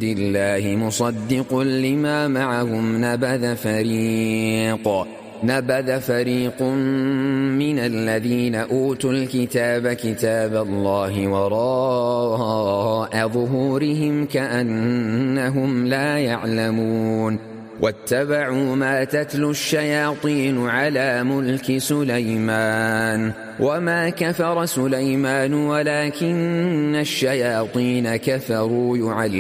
الله مصدق لما معهم نبذ فريق من الذين أوتوا الكتاب كتاب الله وراء ظهورهم كأنهم لا يعلمون واتبعوا ما تتلو الشياطين على ملك سليمان وما كفر سليمان ولكن الشياطين كفروا